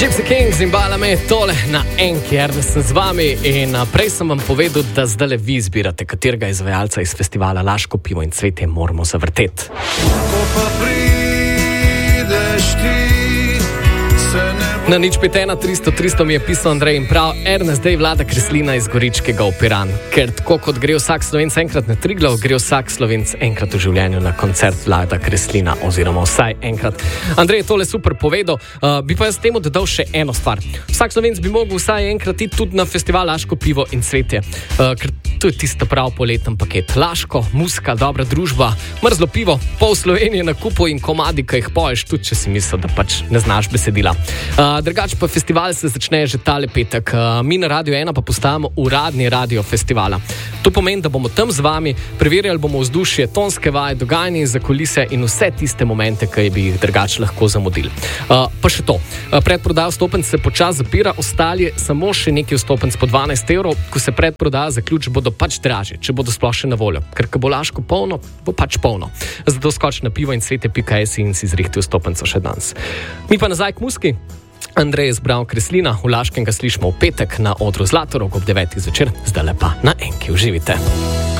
Gypsy Kings in balame tole na enki, Ernest sem z vami in prej sem vam povedal, da zdaj vi izbirate, katerega izvajalca iz festivala Laško pivo in cvetje moramo zavrteti. Na 051 300 mi je pisal Andrej in prav, Ernest, zdaj Vlada Kreslina iz Goričkega v Piran, ker tako kot gre vsak Slovenc enkrat na Triglav, gre vsak Slovenc enkrat v življenju na koncert Vlada Kreslina, oziroma vsaj enkrat. Andrej je tole super povedal, bi pa jaz temu dodal še eno stvar. Vsak Slovenc bi mogel vsaj enkrat iti tudi na festival Laško pivo in cvetje, ker to je tisto prav poleten paket. Laško, muzika, dobra družba, mrzlo pivo, pol Slovenije na kupu in komadi, ki jih poješ, tudi če si misel, da pač ne znaš besedila. Drugače pa festival se začne že tale petek. Mi na Radio 1 pa postajamo uradni radio festivala. To pomeni, da bomo tam z vami preverjali bomo vzdušje, tonske vaje, dogajanje za kulise in vse tiste momente, ki bi jih drugače lahko zamudili. Pa še to. Predprodaja vstopenc se počasi zapira, ostali samo še nekaj vstopenc po 12 €. Ko se predprodaja zaključi, bodo pač dražje, če bodo sploh še na voljo. Ker ko bo Laško polno, bo pač polno. Zato skoči na pivo in cvetje.si in si zrihti vstopenco še danes. Mi pa nazaj k muziki. Andrej je zbral Kreslina, v Laškem ga slišimo v petek na odru Zlatorog ob 9 zvečer, zdaj pa na enki uživite.